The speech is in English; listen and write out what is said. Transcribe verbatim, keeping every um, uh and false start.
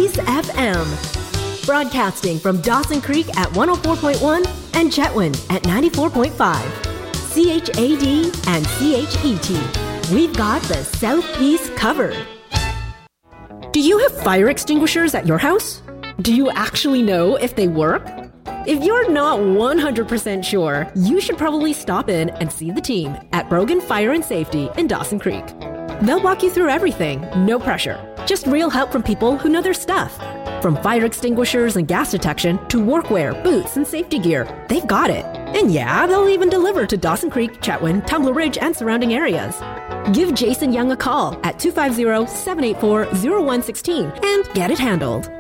Peace F M. Broadcasting from Dawson Creek at one oh four point one and Chetwynd at ninety-four point five. C H A D and C H E T. We've got the Southeast covered. Do you have fire extinguishers at your house? Do you actually know if they work? If you're not one hundred percent sure, you should probably stop in and see the team at Brogan Fire and Safety in Dawson Creek. They'll walk you through everything, no pressure. Just real help from people who know their stuff. From fire extinguishers and gas detection to workwear, boots, and safety gear, they've got it. And yeah, they'll even deliver to Dawson Creek, Chetwynd, Tumbler Ridge, and surrounding areas. Give Jason Young a call at two five zero, seven eight four, zero one one six and get it handled.